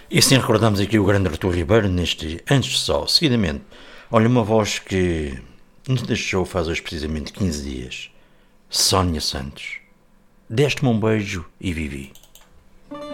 E assim recordamos aqui o grande Artur Ribeiro neste Antes de Sol. Seguidamente, olha, uma voz que nos deixou faz hoje precisamente 15 dias. Sónia Santos. Deste-me um beijo e vivi.